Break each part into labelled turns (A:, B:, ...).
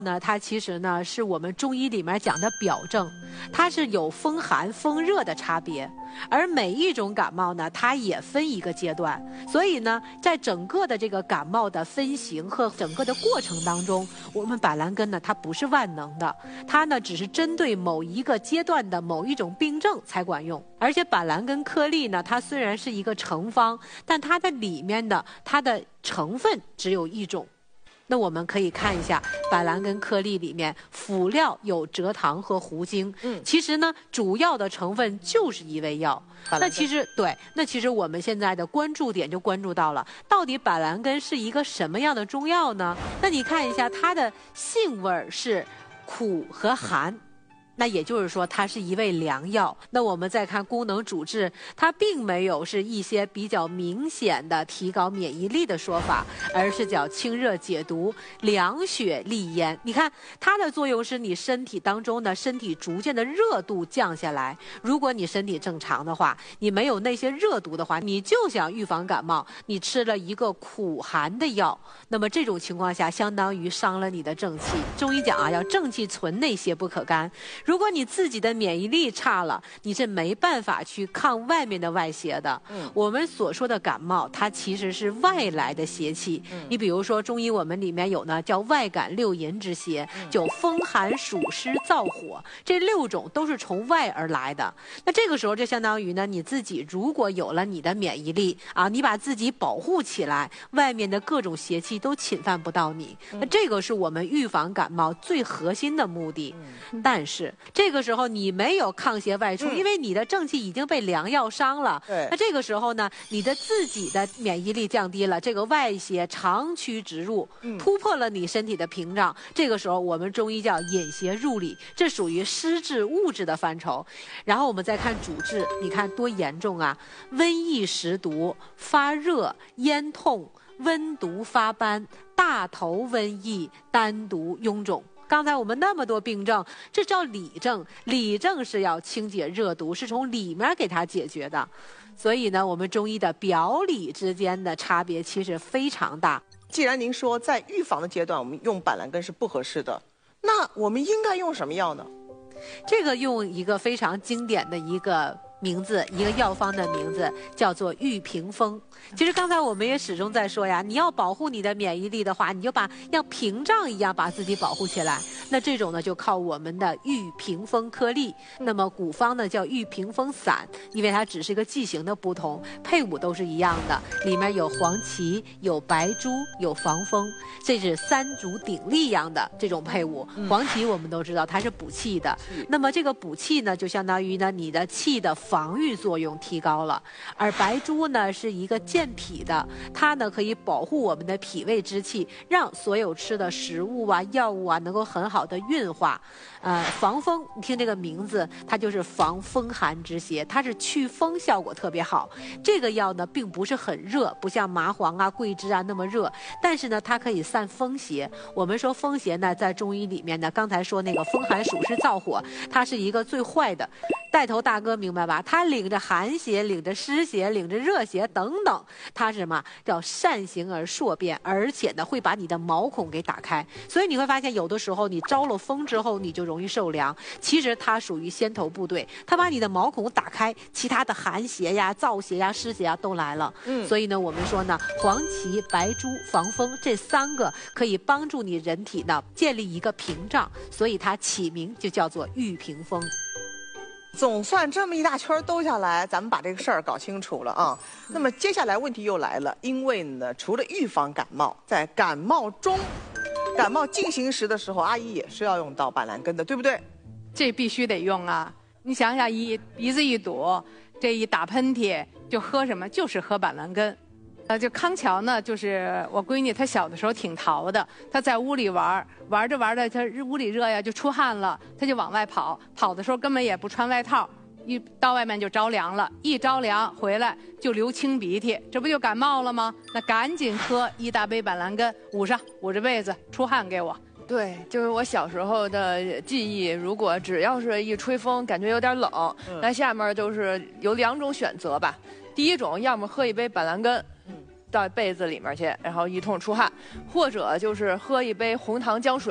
A: 它其实呢是我们中医里面讲的表症，它是有风寒、风热的差别，而每一种感冒呢，它也分一个阶段，所以呢，在整个的这个感冒的分型和整个的过程当中，我们板蓝根呢，它不是万能的，它呢只是针对某一个阶段的某一种病症才管用。而且板蓝根颗粒呢，它虽然是一个成方，但它的里面的它的成分只有一种。那我们可以看一下板蓝根颗粒里面辅料有蔗糖和胡精，其实呢主要的成分就是一味药。那其实我们现在的关注点就关注到了，到底板蓝根是一个什么样的中药呢？那你看一下它的性味是苦和寒。那也就是说，它是一味良药。那我们再看功能主治，它并没有是一些比较明显的提高免疫力的说法，而是叫清热解毒、凉血利咽。你看它的作用是你身体当中的身体逐渐的热度降下来。如果你身体正常的话，你没有那些热毒的话，你就想预防感冒，你吃了一个苦寒的药，那么这种情况下相当于伤了你的正气。中医讲啊，要正气存内，邪不可干。如果你自己的免疫力差了，你是没办法去抗外面的外邪的。我们所说的感冒，它其实是外来的邪气。你比如说中医我们里面有呢叫外感六淫之邪，就风寒暑湿燥火，这6种都是从外而来的。那这个时候就相当于呢，你自己如果有了你的免疫力啊，你把自己保护起来，外面的各种邪气都侵犯不到你。那这个是我们预防感冒最核心的目的。但是这个时候你没有抗邪外出，因为你的正气已经被良药伤了。那这个时候呢，你的自己的免疫力降低了，这个外邪长驱直入，突破了你身体的屏障。这个时候我们中医叫引邪入里，这属于湿滞物质的范畴。然后我们再看主治，你看多严重啊！瘟疫食毒、发热、咽痛、温毒发斑、大头瘟疫、单独臃肿。刚才我们那么多病症，这叫里症。里症是要清解热毒，是从里面给它解决的。所以呢，我们中医的表里之间的差别其实非常大。
B: 既然您说在预防的阶段我们用板蓝根是不合适的，那我们应该用什么药呢？
A: 这个用一个非常经典的一个名字，一个药方的名字叫做玉屏风。其实刚才我们也始终在说呀，你要保护你的免疫力的话，你就像屏障一样把自己保护起来。那这种呢就靠我们的玉屏风颗粒，那么古方呢叫玉屏风散，因为它只是一个剂型的不同，配伍都是一样的，里面有黄芪、有白术、有防风，这是3足鼎立一样的这种配伍。黄芪我们都知道它是补气的，那么这个补气呢就相当于呢你的气的防御作用提高了，而白术呢是一个健脾的，它呢可以保护我们的脾胃之气，让所有吃的食物啊、药物啊能够很好的运化。防风，你听这个名字，它就是防风寒之邪，它是祛风效果特别好。这个药呢并不是很热，不像麻黄啊、桂枝啊那么热，但是呢它可以散风邪。我们说风邪呢，在中医里面呢，刚才说那个风寒暑湿燥火，它是一个最坏的。带头大哥明白吧？他领着寒邪、领着湿邪、领着热邪等等，他是什么？叫善行而硕变，而且呢会把你的毛孔给打开。所以你会发现，有的时候你招了风之后，你就容易受凉。其实它属于先头部队，它把你的毛孔打开，其他的寒邪呀、燥邪呀、湿邪呀都来了。所以呢，我们说呢，黄芪、白术、防风这3个可以帮助你人体呢建立一个屏障，所以它起名就叫做玉屏风。
B: 总算这么一大圈兜下来，咱们把这个事儿搞清楚了啊。那么接下来问题又来了，因为呢，除了预防感冒，在感冒中、感冒进行时的时候，阿姨也是要用到板蓝根的，对不对？
C: 这必须得用啊！你想想，鼻子一堵，这一打喷嚏就喝什么？就是喝板蓝根。就康桥呢，就是我闺女，她小的时候挺淘的，她在屋里玩着玩着，她屋里热呀，就出汗了，她就往外跑，跑的时候根本也不穿外套，一到外面就着凉了，一着凉回来就流清鼻涕，这不就感冒了吗？那赶紧喝1大杯板蓝根，捂着被子出汗给我。
D: 对，就是我小时候的记忆，如果只要是一吹风，感觉有点冷，那下面就是有2种选择吧。第一种，要么喝一杯板蓝根，到被子里面去，然后一通出汗，或者就是喝一杯红糖姜水，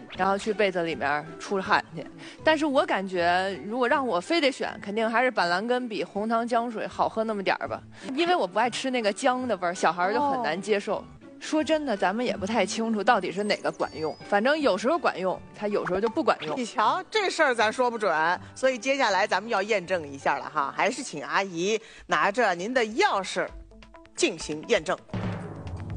D: 然后去被子里面出汗去。但是我感觉，如果让我非得选，肯定还是板蓝根比红糖姜水好喝那么点儿吧，因为我不爱吃那个姜的味儿，小孩就很难接受。说真的，咱们也不太清楚到底是哪个管用，反正有时候管用，它有时候就不管用。
B: 你瞧，这事儿咱说不准，所以接下来咱们要验证一下了哈，还是请阿姨拿着您的钥匙进行验证。